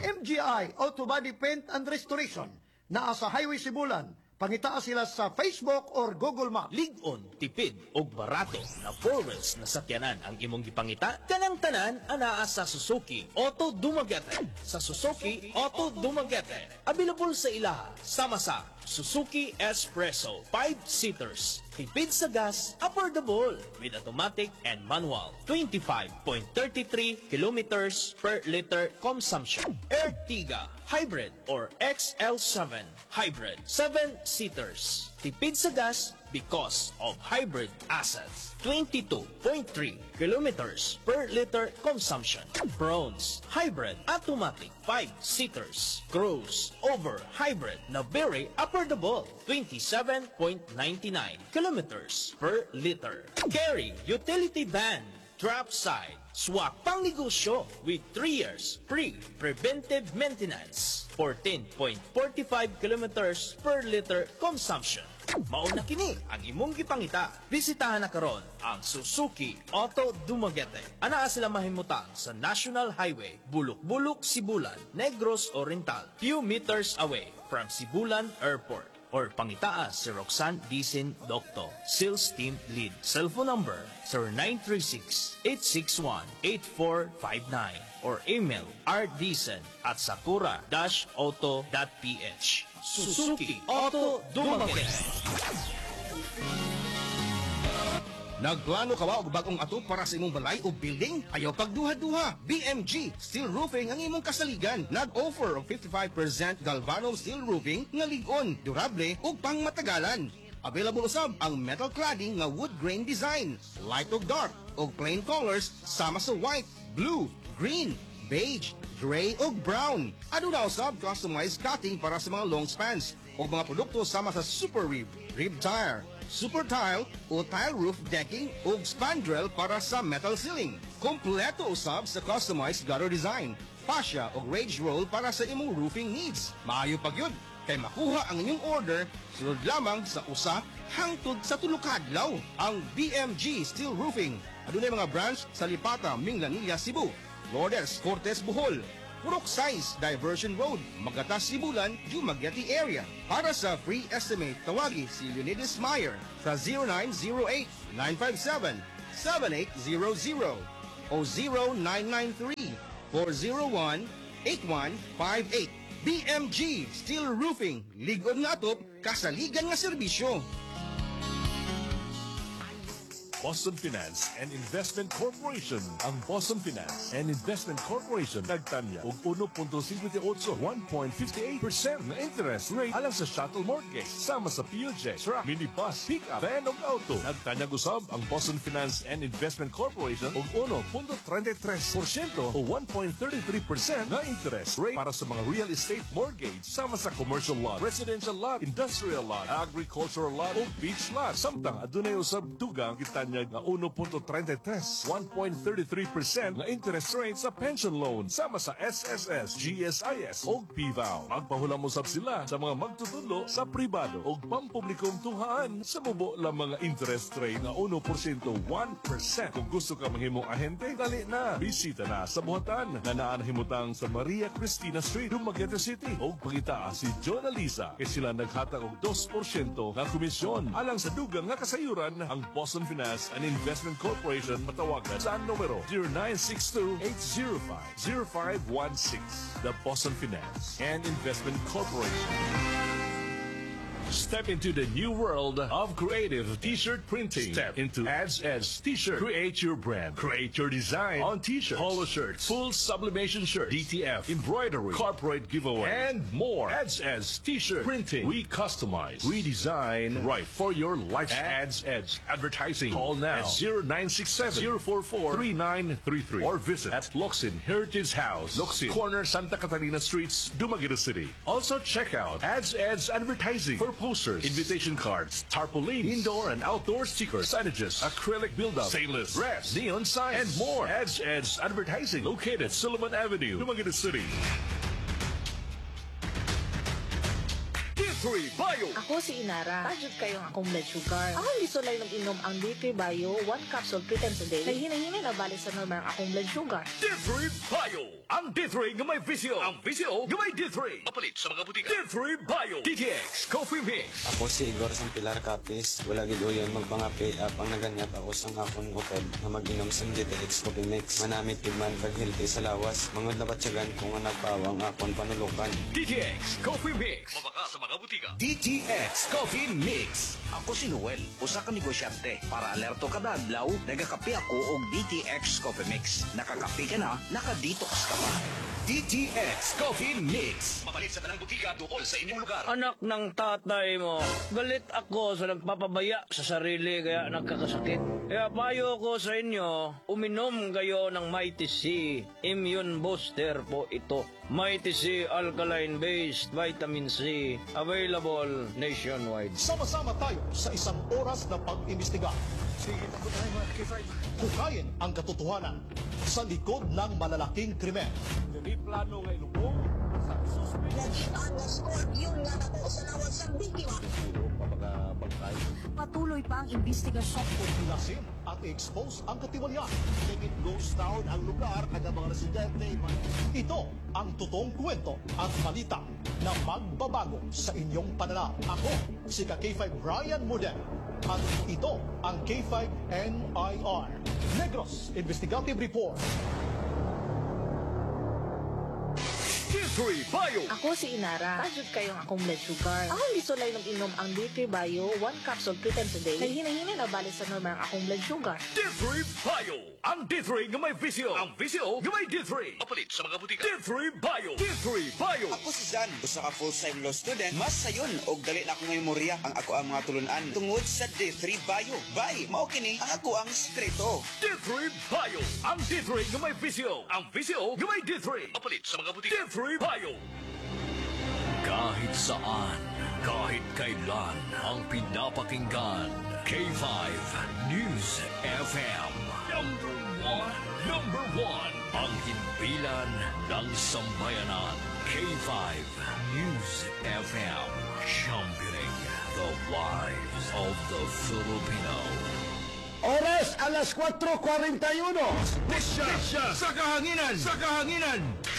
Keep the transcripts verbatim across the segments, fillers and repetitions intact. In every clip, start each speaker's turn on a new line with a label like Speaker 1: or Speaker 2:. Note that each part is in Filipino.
Speaker 1: M G I Auto Body Paint and Restoration naa sa Highway Sibulan. Pangitaa sila sa Facebook or Google Maps.
Speaker 2: Ligon, tipid, og barato na four wheels na sakyanan ang imong gipangita. Kanang tanan anaa sa Suzuki Auto Dumaguete. Sa Suzuki Auto Dumaguete, available sa ilaha sama sa Suzuki Espresso five seaters. Tipid sa gas, affordable with automatic and manual. twenty-five point three three kilometers per liter consumption. Ertiga Hybrid or X L seven Hybrid seven seaters. Tipid sa gas because of hybrid assets. twenty-two point three kilometers per liter consumption. Bronze Hybrid Automatic five seaters. Cruise Over Hybrid na very affordable. twenty-seven point nine nine kilometers per liter. Carry Utility Van Drop Side Swak pang negosyo with three years free preventive maintenance. fourteen point four five kilometers per liter consumption. Mauna kini ang imong gipangita. Bisitahan na karon ang Suzuki Auto Dumaguete. Anaa sila mahimutang sa National Highway, Bulok-Bulok, Sibulan, Negros Oriental, few meters away from Sibulan Airport. Or pangitaa si Roxanne Dicen Docto, Sales Team Lead. Cellphone number zero nine three six, eight six one, eight four five nine or email rdicen at sakura dash auto dot p h. Suzuki Auto Dumaguete.
Speaker 3: Nagplano ka ba og bagong ato para sa imong balay o building? Ayaw pagduha-duha. B M G Steel Roofing ang imong kasaligan. Nag-offer og fifty-five percent galvanum steel roofing nga lig-on, durable ug pangmatagalan. Available usab ang metal cladding nga wood grain design, light ug dark ug plain colors sama sa white, blue, green, beige, gray ug brown. Aduna usab customized cutting para sa mga long spans ug mga produkto sama sa super rib, rib tire, super tile o tile roof decking ug spandrel para sa metal ceiling. Kompleto usab sa customized gutter design, fascia o rage roll para sa imong roofing needs. Maayo pagyud kay makuha ang inyong order sunod lamang sa usa hangtod sa tulo ka adlaw. Ang B M G Steel Roofing adunay mga branch sa Lipata, Minglanilla, Cebu, Lourdes, Cortes, Bohol, Purok Size, Diversion Road, Magatas, Sibulan, Dumaguete area. Para sa free estimate, tawagi si Leonidas Meyer sa zero nine zero eight, nine five seven, seven eight zero zero o zero nine nine three, four zero one, eight one five eight. B M G Steel Roofing, ligod nga atop, kasaligan nga serbisyo.
Speaker 4: Boston Finance and Investment Corporation. Ang Boston Finance and Investment Corporation nagtanya og one point five eight, one point five eight percent na interest rate alang sa shuttle mortgage sama sa P U J, truck, minibus, pick-up, van ug auto. Nagtanyag usab ang Boston Finance and Investment Corporation og one point three three percent o one point three three percent na interest rate para sa mga real estate mortgage sama sa commercial lot, residential lot, industrial lot, agricultural lot ug beach lot. Samtang adunay usab dugang gitanya nga one point three three, one point three three percent na interest rate sa pension loan sama sa S S S, G S I S o P V A O. Magpahulam usab sila sa mga magtutulo sa pribado o pampublikong tunghaan sa mubo lang mga interest rate na one percent, one percent. Kung gusto ka manghimong ahente, dali na. Bisita na sa buhatan na naanahimutang sa Maria Cristina Street, Dumaguete City. O pagita si John Alisa kay sila naghatag og two percent na komisyon. Alang sa dugang nga kasayuran, ang Boston Finance and Investment Corporation matawagan sa numero zero nine six two, eight zero five, zero five one six. The Boston Finance and Investment Corporation. Step into the new world of creative t-shirt printing. Step into Ads Edge T-shirt. Create your brand. Create your design on t-shirts, polo shirts, full sublimation shirts, D T F, embroidery, corporate giveaway, and more. Ads Edge T-shirt printing. We customize, we design right for your lifestyle. Ads Edge Advertising. Call now at zero nine six seven, zero four four, three nine three three or visit at Locsin Heritage House, Locsin, corner Santa Catalina Streets, Dumaguete City. Also check out Ads Edge Advertising for posters, invitation cards, tarpaulins, indoor and outdoor stickers, signages, acrylic build-up, stainless, brass, neon signs, and more. Ads Edge Advertising, located Solomon Avenue, Dumaguete City. D three Bio.
Speaker 5: Ako si Inara. Tajud kayo ang akong blood sugar. Ako hindi sulay ng inom ang D three Bio, one capsule three times a day. Kaya hinahinay na balik sa normal ang akong blood sugar.
Speaker 4: D three Bio, ang
Speaker 2: ang D three nga may visio. Ang visio nga may D three. Mapalit sa mga butika. D three Bio. D T X Coffee Mix.
Speaker 6: Ako si Igor sang Pilar Capis. Wala gid uyon magpangapi apang naganyat ako sang akong utod na mag-inom sang D T X Coffee Mix. Manamit gid man kag healthy sa lawas. Mangod na batyagan kung nga nagpawang akon panulukan.
Speaker 2: D T X Coffee Mix. Mabaka sa mga butika.
Speaker 3: D T X Coffee Mix.
Speaker 7: Ako si Noel, usa ka negosyante. Para alerto kada adlaw, nagakape ako og D T X Coffee Mix. Nakakape ka na, nakadetox ka pa.
Speaker 3: D T X Coffee Mix.
Speaker 2: Mapalit sa tanang butika dool sa inyong lugar.
Speaker 8: Anak ng tatay mo, galit ako sa nagpapabaya sa sarili kaya nagkakasakit. Kaya payo ko sa inyo, uminom kayo ng Mighty C. Immune Booster po ito. Mighty C Alkaline-based Vitamin C. Available nationwide.
Speaker 1: Sama-sama tayo sa isang oras na pag-imbestiga. Sige na po tayo mga K five. Hukayin ang katotohanan sa likod ng malalaking krimen.
Speaker 4: Dili plano nga ilubong sa suspect.
Speaker 9: Patuloy pa ang investigasyon.
Speaker 1: Lasin at i-expose ang katiwalian.
Speaker 4: It goes down ang lugar ang mga residente.
Speaker 1: Ito ang totoong kwento at balita na magbabago sa inyong pananaw. Ako, si K five Brian Mudel. At ito ang K five N I R, Negros Investigative Report.
Speaker 2: D three Bio.
Speaker 5: Ako si Inara. Pasod kayong akong blood sugar. Ako lisolay ng inom ang D three Bio, one capsule three times a day. Kay hinahinay na balik sa normal ang akong blood sugar.
Speaker 2: D three Bio. Ang D three nga may visio. Ang visio nga may D three. Mapalit sa mga butika. D three Bio. D three Bio.
Speaker 7: Ako si Jan, usa ka full-time law student. Mas sayon og dali na ako ngayon moriya ang ako ang mga tulunan tungod sa D three Bio. Bye, mao kini ang ako ang sekreto.
Speaker 2: D three Bio. Ang D three nga may visio. Ang visio nga may D three. Mapalit sa mga butika. D three Bio. Kahit saan, kahit kailan, ang pinapakinggan. K five News F M. Number one. Number one. Ang himpilan ng sambayanan. K five News F M. Championing the lives of the Filipino.
Speaker 1: Oras alas kwatro kuwarenta y uno.
Speaker 3: Disya sa kahanginan. Sa kahanginan.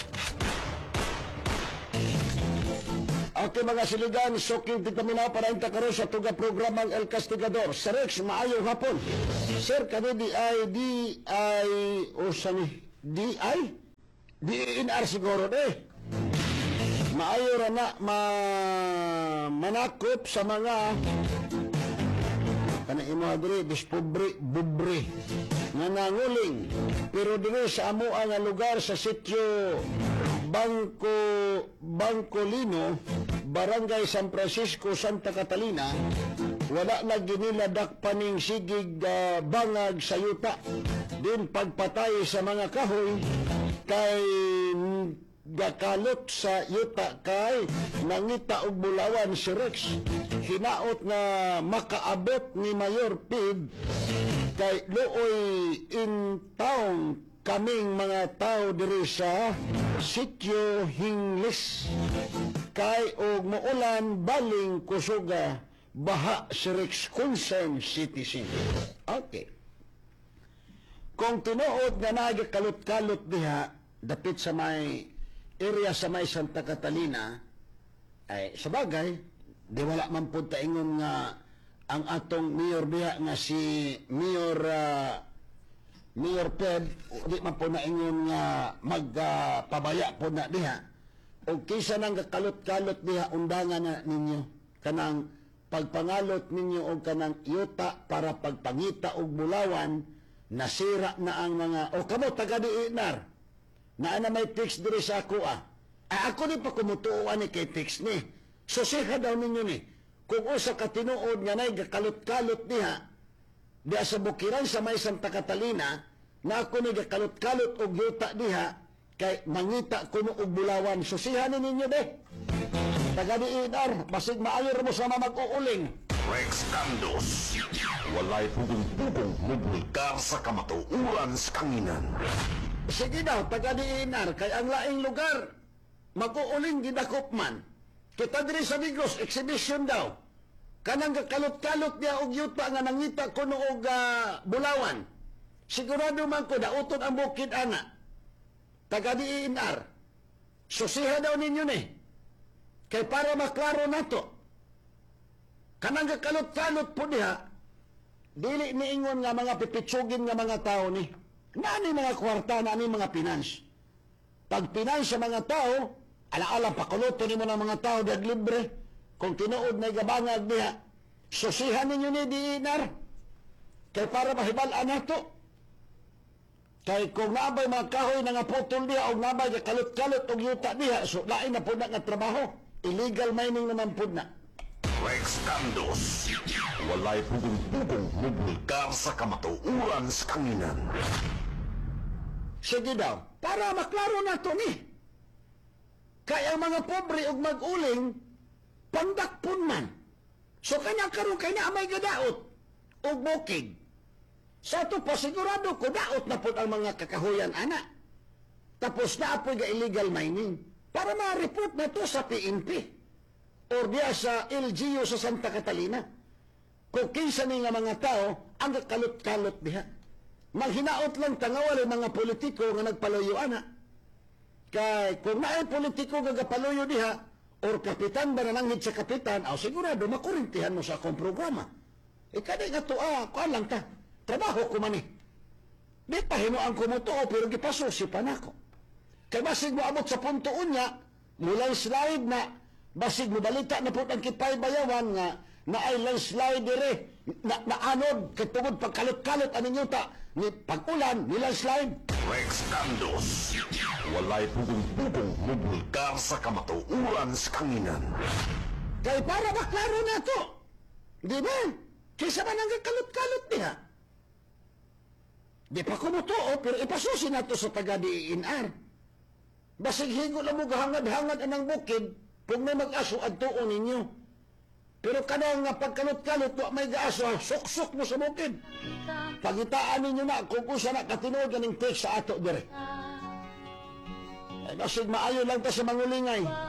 Speaker 1: Okay mga siligan, soking titaminaw para yung takaro sa tuga programang El Castigador. Sir Rex, maayong hapon. Sir, kani di ay, di ay, o sani, di ay? Di in R siguro eh. Maayo ra na, ma, manakop sa mga, kanang imo diri, bispobre, bubre, nga nanguling. Pero diri sa amo ang lugar sa sityo Bangko, Bangkolino, Barangay San Francisco, Santa Catalina, wala na giniladak paning sigig uh, bangag sa yuta. Din pagpatay sa mga kahoy kay gakalot sa yuta kay nangita og bulawan si Rex. Hinaot na makaabot ni Mayor Pid kay looy in town kaming mga tao diri sa sityo Hinglis kay og muulan baling kusuga baha si Rex concerned citizen. Okay. Kung tinuod nga nagakalot-kalot diha dapit sa may area sa may Santa Catalina ay sa bagay di wala man pud taingon nga ang atong mayor diha nga si Mayor uh, Mayor Ped, di man po na ingon nga magpabaya uh, po na diha. O kisa nang kalot-kalot diha, undangan na ninyo. Kanang pagpangalot ninyo o kanang yuta para pagpangita og bulawan, nasira na ang mga, o kamo taga di Inar, na ana may fix diri sa ako ah. Ah, ako ni pa kumutuuan ni kay fix ni. So siya daw ninyo ni, kung usa ka tinuod nga nay gakalot-kalot diha, di sa bukiran sa may Santa Catalina, na ako ni gakalot-kalot og yuta diha, kay mangita kuno og bulawan. Susihanin ninyo de. Taga di Inar, basig maayor mo sa mag-uuling.
Speaker 10: Rex Candos, walay pugong-pugong mubulkar sa kamatuuran sa kanginan.
Speaker 1: Sige daw, taga di Inar, kay ang laing lugar, mag-uuling gidakop man. Kita diri sa Negros, exhibition daw. Kanang kalot-kalot niya og yuta nga nangita kuno og uh, bulawan. Sigurado man ko daoton ang bukid ana. taga D E N R, susiha daw ninyo ni. Kay para maklaro nato, kanang kakalot-kalot po diha, dili niingon nga mga pipitsugin nga mga tao ni. Nani mga kwarta, nani mga pinans. Pag pinans sa mga tao, ala-ala pakuluto ni mo ng mga tao dag libre, kung tinuod na gabangag diha, susihan ninyo ni D E N R. Kay para mahibalaan nato. Kay kung nabay mga kahoy na nga putol diha o nabay kalot-kalot o yuta diha, so lain na po na nga trabaho. Illegal mining naman po na.
Speaker 10: Rex Candos. Walay pugong-pugong mubulkar sa kamatuuran sa kanginan.
Speaker 1: Sige daw, para maklaro na to ni. Kaya ang mga pobre ug mag-uling, pandakpon man. So kanya karon kay na may gadaot ug bukid. Sa ito pa, sigurado ko, daot na po ang mga kakahuyan, ana. Tapos na apoy ga illegal mining. Para ma-report na to sa P N P. O diya sa L G U sa Santa Catalina. Kung kinsa ni nga mga tao, ang kalot-kalot diha. Maghinaot lang tangawal ang mga politiko nga nagpaluyo, ana. Kay kung naay politiko nga gapaluyo diha, or kapitan ba nananghid sa kapitan, o sigurado makurintihan mo sa akong programa. E kadi nga to, ah, kuan lang ta. Trabaho ko man eh. Di pa hinuang ko mo to, pero gipasusi pa na ako. Kay basig mo abot sa puntoon niya, mula slide na, basig mo balita na po ang kipay bayawan nga, na ay landslide dire, na, na anod, kay tungod pagkalot-kalot aning yuta, ni pag-ulan, ni landslide.
Speaker 10: Rex Candos. Walay pugong-pugong mubulkar sa kamatuuran sa kanginan.
Speaker 1: Kay para maklaro na to. Di ba? Kaysa man ang kalot-kalot niya. Di pa kumutuo, pero ipasusi na to sa taga D E N R. Basig higo lang mo gahangad-hangad anang bukid kung may mag-aso at tuon ninyo. Pero kanang nga pagkalot-kalot wa may gaaso, suksok mo sa bukid. Pagitaan ninyo na kung usa na katinuod ganing text sa ato dire. Ay, basig maayo lang ta sa mangulingay.